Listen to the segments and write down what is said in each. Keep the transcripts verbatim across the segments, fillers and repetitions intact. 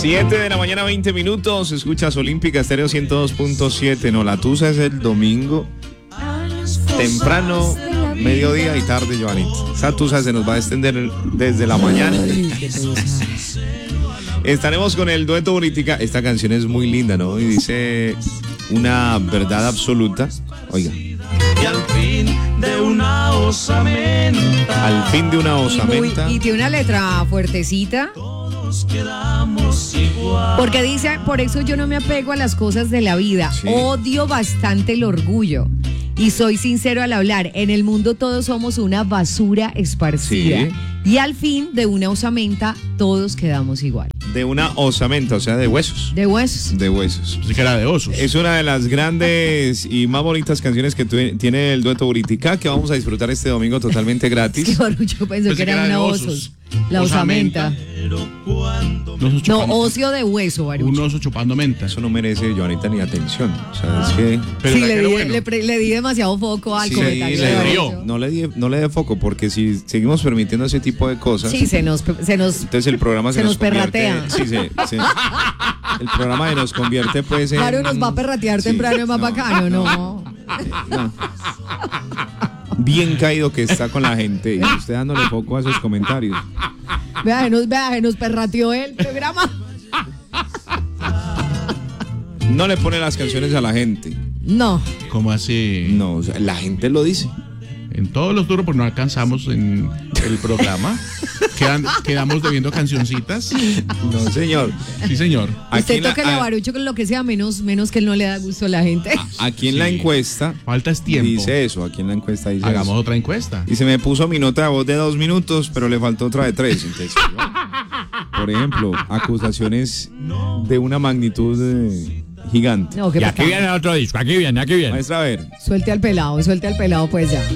siete de la mañana, veinte minutos. Escuchas Olímpica Estéreo ciento dos punto siete. No, la tusa es el domingo. Temprano, mediodía y tarde, Joanita. Esa tusa se nos va a extender desde la mañana. Estaremos con el dueto Política. Esta canción es muy linda, ¿no? Y dice una verdad absoluta. Oiga. Y al fin de una osamenta. Al fin de una osamenta. Y, muy, y tiene una letra fuertecita. Todos quedamos igual. Porque dice, por eso yo no me apego a las cosas de la vida. Sí. Odio bastante el orgullo. Y soy sincero al hablar. En el mundo todos somos una basura esparcida. Sí. Y al fin de una osamenta todos quedamos igual. De una osamenta, o sea, de huesos. De huesos. De huesos. Pensé que era de osos. Es una de las grandes y más bonitas canciones que tu- tiene el dueto Buritica, que vamos a disfrutar este domingo totalmente gratis. Que Barucho pensó que era una osos. La osamenta. Pero cuando Un oso No, chupando, ocio de hueso, Barucho. un oso chupando menta. Eso no merece, Joanita, ni atención. O sea, es que... Pero Sí, ¿verdad le que di, era bueno? le, pre- le di demasiado foco al Sí, comentario sí, de le Barucho. dio. No le, di- no le dé foco, porque si seguimos permitiendo ese tipo de cosas, Sí, se nos, se nos entonces el programa se, se nos convierte- perratea. Sí, sí, sí. El programa se nos convierte pues en... Baru nos va a perratear Sí, temprano, es más no, bacano, ¿no? no. Bien caído que está con la gente y usted dándole foco a esos comentarios. Vea, se nos, vea, se nos perrateó el programa. No le pone las canciones a la gente. No. ¿Cómo así? No, o sea, la gente lo dice. En todos los turnos, pues no alcanzamos en el programa. Quedan, quedamos debiendo cancioncitas. No, señor. Sí, señor. Aquí Usted en la- tóquele a a- Barucho con lo que sea, menos, menos que él no le da gusto a la gente. Aquí en la Sí. encuesta Falta es tiempo. dice eso, aquí en la encuesta dice Hagamos eso. otra encuesta. Y se me puso mi nota de voz de dos minutos, pero le faltó otra de tres. Entonces, yo, por ejemplo, acusaciones de una magnitud eh, gigante. No, qué Y aquí pecado. viene el otro disco, aquí viene, aquí viene. Maestra, a ver. Suelte al pelado, suelte al pelado, pues ya.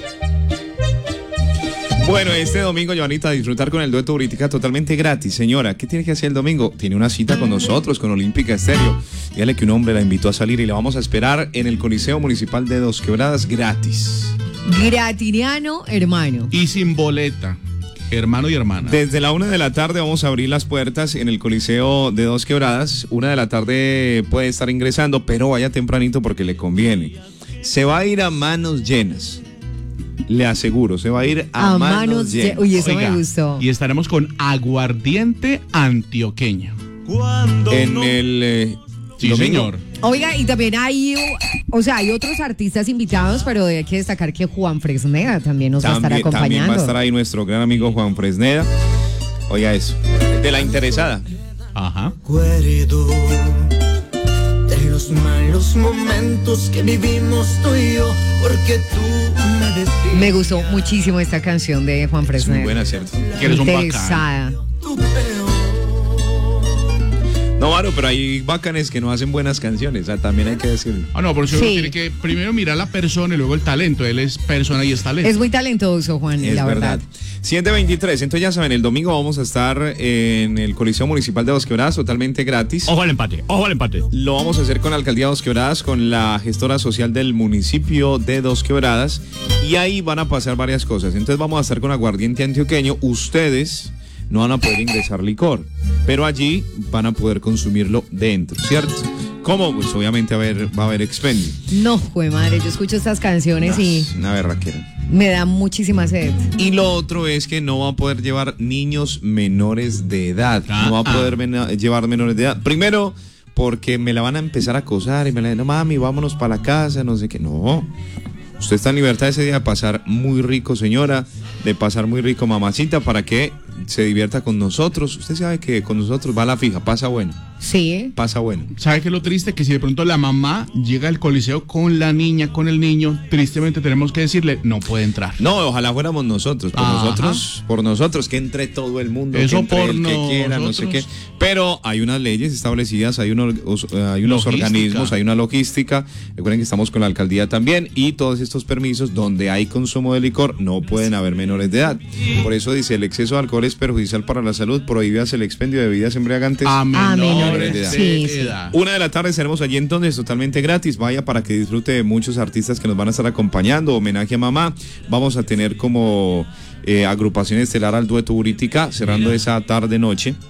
Bueno, este domingo, Joanita, a disfrutar con el dueto Buritica totalmente gratis. Señora, ¿qué tiene que hacer el domingo? Tiene una cita con nosotros, con Olímpica Estéreo. Dígale que un hombre la invitó a salir y la vamos a esperar en el Coliseo Municipal de Dos Quebradas gratis. Gratiniano, hermano. Y sin boleta. Hermano y hermana. Desde la una de la tarde vamos a abrir las puertas en el Coliseo de Dos Quebradas. Una de la tarde puede estar ingresando, pero vaya tempranito porque le conviene. Se va a ir a manos llenas. Le aseguro, se va a ir a, A manos, manos llenas. lle- Uy, eso Oiga, me gustó. Y estaremos con aguardiente antioqueño. cuando En no el eh, Sí, domingo. señor. Oiga, y también hay, o sea, hay otros artistas invitados, pero hay que destacar que Juan Fresneda también nos va a estar También, también acompañando. va a estar ahí nuestro gran amigo Juan Fresneda. Oiga eso. De la interesada. Ajá. recuerdo de los malos momentos que vivimos tú y yo, porque tú me decías Me gustó muchísimo esta canción de Juan Es Fresneda. muy buena, ¿cierto? Que eres un bacán. Interesada. tu peor. No, Maro, pero hay bacanes que no hacen buenas canciones. O sea, también hay que decirlo. Ah, no, por eso Sí. uno tiene que primero mirar la persona y luego el talento. Él es persona y es talento. Es muy talentoso, Juan, Es la verdad. verdad. siete veintitrés. Entonces ya saben, el domingo vamos a estar en el Coliseo Municipal de Dos Quebradas totalmente gratis. Ojo al empate, ojo al empate. Lo vamos a hacer con la Alcaldía de Dos Quebradas, con la gestora social del municipio de Dos Quebradas. Y ahí van a pasar varias cosas. Entonces vamos a estar con aguardiente antioqueño. Ustedes no van a poder ingresar licor, pero allí van a poder consumirlo dentro, ¿cierto? ¿Cómo? Pues obviamente va a haber, va a haber expendio. No, jue madre, yo escucho estas canciones y Una berraquera. me da muchísima sed. Y lo otro es que no va a poder llevar niños menores de edad. No va a poder mena- llevar menores de edad. Primero, porque me la van a empezar a acosar y me la dicen, no mami, vámonos para la casa, no sé qué. No. Usted está en libertad ese día de pasar muy rico, señora, de pasar muy rico, mamacita, para que se divierta con nosotros. Usted sabe que con nosotros va a la fija, pasa bueno, Sí. pasa bueno. ¿Sabe qué es lo triste? Que si de pronto la mamá llega al coliseo con la niña, con el niño, tristemente tenemos que decirle, no puede entrar. No, ojalá fuéramos nosotros, por Ajá. nosotros, por nosotros, que entre todo el mundo, Eso que entre por el que quiera, no sé qué. nosotros. Pero hay unas leyes establecidas, hay unos, hay unos Logística. organismos, hay una logística. Recuerden que estamos con la alcaldía también y todos estos permisos donde hay consumo de licor no pueden haber menores de edad. Por eso dice, el exceso de alcohol es perjudicial para la salud, prohíbas el expendio de bebidas embriagantes. A menores, menores de edad. Sí, sí. edad. Una de la tarde estaremos allí entonces totalmente gratis. Vaya para que disfrute de muchos artistas que nos van a estar acompañando. Homenaje a mamá. Vamos a tener como eh, agrupación estelar al dueto Buritica cerrando esa tarde noche.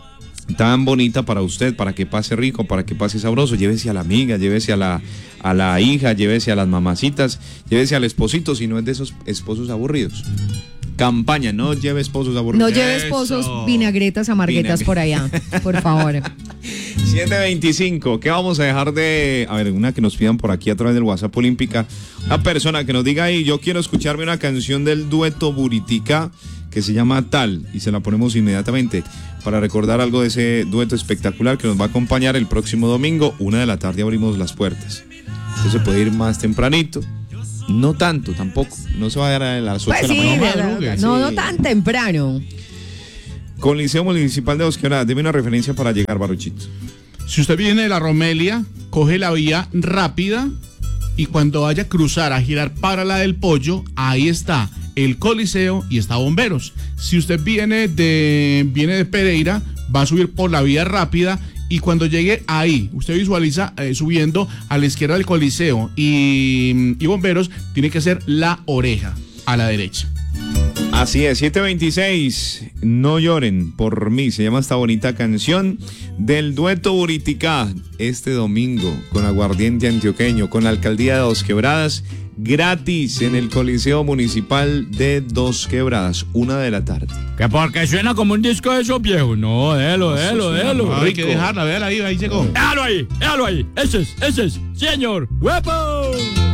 tan bonita para usted, para que pase rico, para que pase sabroso. Llévese a la amiga, llévese a la, a la hija, llévese a las mamacitas, llévese al esposito, si no es de esos esposos aburridos. Campaña, no lleve esposos aburridos. No lleve esposos Eso. vinagretas, amarguetas Vinagre- por allá, por favor. siete veinticinco, ¿qué vamos a dejar de...? A ver, una que nos pidan por aquí a través del WhatsApp Olímpica. Una persona que nos diga ahí, yo quiero escucharme una canción del dueto Buritica que se llama Tal, y se la ponemos inmediatamente para recordar algo de ese dueto espectacular que nos va a acompañar el próximo domingo, una de la tarde abrimos las puertas. Usted se puede ir más tempranito, no tanto tampoco, no se va a dar a las ocho Pues de sí, la mañana. de- madrugue. no, no Sí. tan temprano. Con Liceo Municipal de Dos Quebradas, deme una referencia para llegar, Baruchito. Si usted viene de la Romelia, coge la vía rápida y cuando vaya a cruzar, a girar para la del Pollo, ahí está el Coliseo y está Bomberos. Si usted viene de, viene de Pereira, va a subir por la vía rápida y cuando llegue ahí, usted visualiza eh, subiendo a la izquierda del Coliseo y, y Bomberos, tiene que ser La Oreja, a la derecha. Así es, siete veintiséis, no lloren por mí, se llama esta bonita canción del dueto Buritica, este domingo con Aguardiente Antioqueño, con la Alcaldía de Dos Quebradas, gratis en el Coliseo Municipal de Dos Quebradas, una de la tarde. Que porque suena como un disco de esos viejos. No, déjalo, déjalo, déjalo. Hay que dejarla, véala ahí, ahí llegó. Déjalo ahí, déjalo ahí. Ese es, ese es. Señor, ¡huepo!